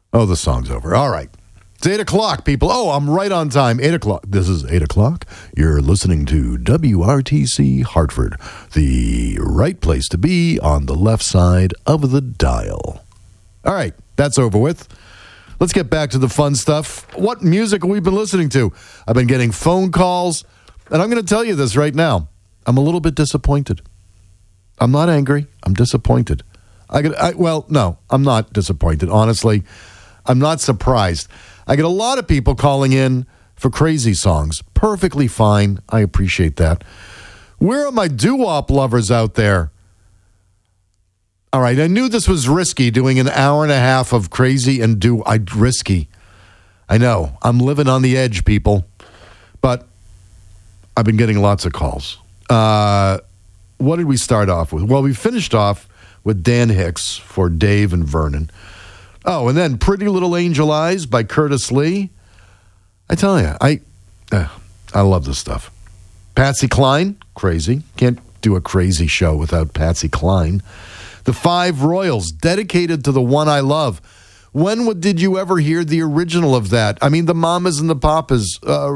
Oh, the song's over. All right. It's 8 o'clock, people. Oh, I'm right on time. 8 o'clock. This is 8 o'clock. You're listening to WRTC Hartford, the right place to be on the left side of the dial. All right. That's over with. Let's get back to the fun stuff. What music have we been listening to? I've been getting phone calls, and I'm going to tell you this right now. I'm a little bit disappointed. I'm not angry. I'm disappointed. No, I'm not disappointed. Honestly, I'm not surprised. I get a lot of people calling in for crazy songs. Perfectly fine. I appreciate that. Where are my doo-wop lovers out there? All right, I knew this was risky, doing an hour and a half of crazy and risky. I know. I'm living on the edge, people. But I've been getting lots of calls. What did we start off with? Well, we finished off with Dan Hicks for Dave and Vernon. Oh, and then Pretty Little Angel Eyes by Curtis Lee. I tell you, I love this stuff. Patsy Cline, crazy. Can't do a crazy show without Patsy Cline. The Five Royals, dedicated to the one I love. When did you ever hear the original of that? I mean, the Mamas and the Papas,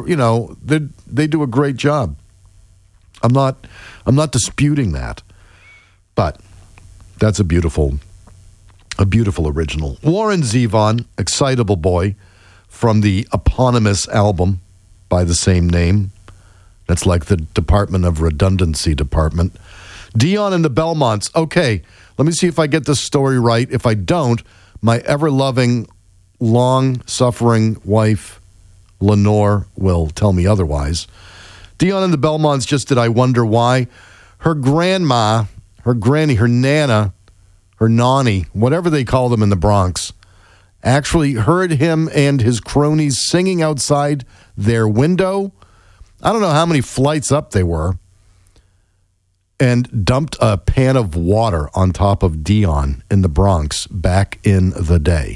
they do a great job. I'm not disputing that, but that's a beautiful original. Warren Zevon, Excitable Boy, from the eponymous album by the same name. That's like the Department of Redundancy department. Dion and the Belmonts. Okay, let me see if I get this story right. If I don't, my ever-loving, long-suffering wife, Lenore, will tell me otherwise. Dion and the Belmonts just did I Wonder Why. Her grandma, her granny, her nana, her nanny, whatever they call them in the Bronx, actually heard him and his cronies singing outside their window. I don't know how many flights up they were, and dumped a pan of water on top of Dion in the Bronx back in the day.